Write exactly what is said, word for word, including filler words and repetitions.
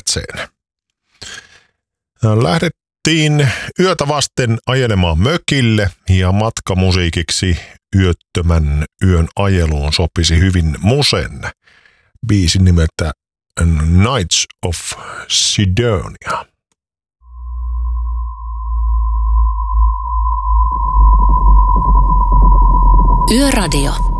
Kiertseen. Lähdettiin yötä vasten ajelemaan mökille ja matkamusiikiksi yöttömän yön ajeluun sopisi hyvin Musen biisi nimeltä Nights of Sidonia. Yöradio.